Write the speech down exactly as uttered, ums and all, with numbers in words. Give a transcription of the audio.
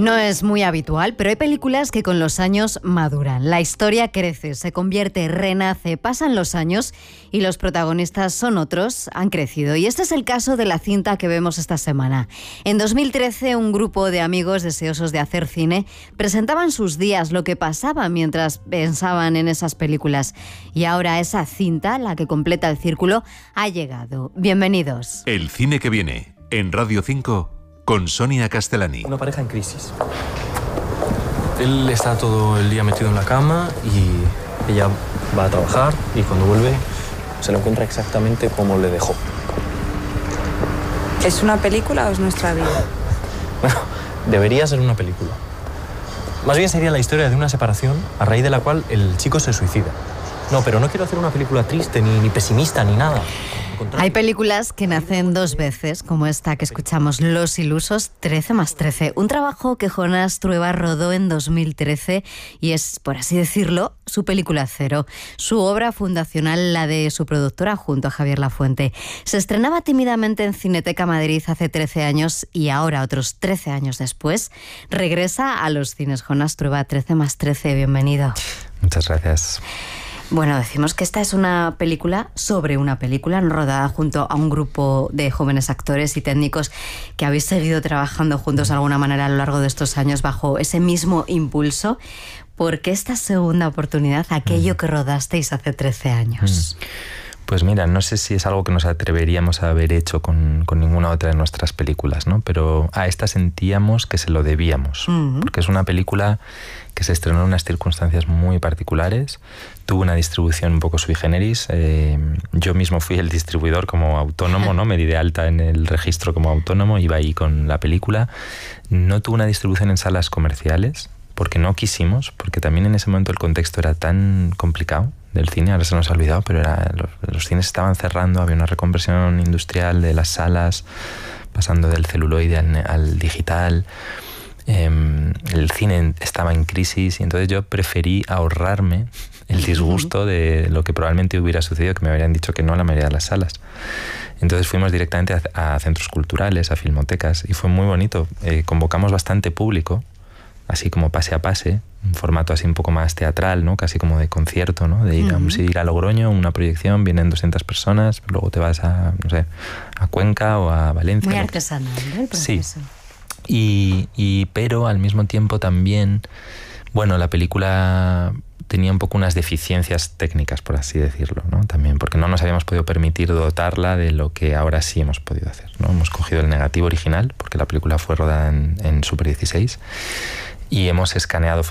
No es muy habitual, pero hay películas que con los años maduran. La historia crece, se convierte, renace, pasan los años y los protagonistas son otros, han crecido. Y este es el caso de la cinta que vemos esta semana. En dos mil trece, un grupo de amigos deseosos de hacer cine presentaban sus días, lo que pasaba mientras pensaban en esas películas. Y ahora esa cinta, la que completa el círculo, ha llegado. Bienvenidos. El cine que viene, en Radio cinco, con Sonia Castellani. Una pareja en crisis. Él está todo el día metido en la cama y ella va a trabajar y cuando vuelve se lo encuentra exactamente como le dejó. ¿Es una película o es nuestra vida? Bueno, debería ser una película. Más bien sería la historia de una separación a raíz de la cual el chico se suicida. No, pero no quiero hacer una película triste, ni, ni pesimista, ni nada. Hay películas que nacen dos veces, como esta que escuchamos, Los Ilusos, trece más trece. Un trabajo que Jonás Trueba rodó en dos mil trece y es, por así decirlo, su película cero. Su obra fundacional, la de su productora junto a Javier Lafuente. Se estrenaba tímidamente en Cineteca Madrid hace trece años y ahora, otros trece años después, regresa a los cines. Jonás Trueba, trece más trece, bienvenido. Muchas gracias. Bueno, decimos que esta es una película sobre una película rodada junto a un grupo de jóvenes actores y técnicos que habéis seguido trabajando juntos de alguna manera a lo largo de estos años bajo ese mismo impulso. ¿Por qué esta segunda oportunidad, aquello que rodasteis hace trece años? Pues mira, no sé si es algo que nos atreveríamos a haber hecho con, con ninguna otra de nuestras películas, ¿no? Pero a esta sentíamos que se lo debíamos, uh-huh. porque es una película que se estrenó en unas circunstancias muy particulares, tuvo una distribución un poco sui generis, eh, yo mismo fui el distribuidor como autónomo, ¿no? Me di de alta en el registro como autónomo, iba ahí con la película, no tuvo una distribución en salas comerciales, porque no quisimos, porque también en ese momento el contexto era tan complicado del cine, ahora se nos ha olvidado, pero era, los, los cines estaban cerrando, había una reconversión industrial de las salas, pasando del celuloide al, al digital, eh, el cine estaba en crisis y entonces yo preferí ahorrarme el disgusto de lo que probablemente hubiera sucedido, que me habrían dicho que no a la mayoría de las salas. Entonces fuimos directamente a, a centros culturales, a filmotecas y fue muy bonito, eh, convocamos bastante público, así como pase a pase, un formato así un poco más teatral, ¿no? Casi como de concierto, ¿no? De ir, uh-huh. vamos a ir a Logroño, una proyección, vienen doscientas personas, luego te vas a, no sé, a Cuenca o a Valencia. Muy artesanal, ¿no? El proceso. Sí, y, y, pero al mismo tiempo también, bueno, la película tenía un poco unas deficiencias técnicas, por así decirlo, ¿no? También, porque no nos habíamos podido permitir dotarla de lo que ahora sí hemos podido hacer, ¿no? Hemos cogido el negativo original, porque la película fue rodada en, en Super dieciséis, y hemos escaneado